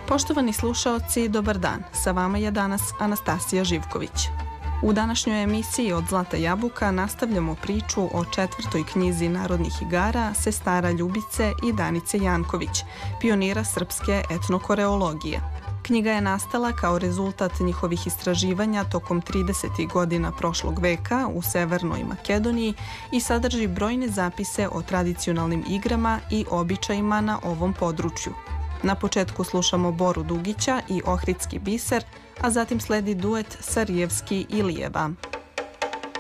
Poštovani slušaoci, dobar dan. Sa vama je danas Anastasija Živković. U današnjoj emisiji Od zlata jabuka nastavljamo priču o 4. knjizi narodnih igara sestara Ljubice i Danice Janković, pionira srpske etnokoreologije. Knjiga je nastala kao rezultat njihovih istraživanja tokom 30. godina prošlog veka u Severnoj Makedoniji i sadrži brojne zapise o tradicionalnim igrama i običajima na ovom području. Na početku slušamo Boru Dugića i Ohridski biser, a zatim sledi duet Sarijevski i Lijeva.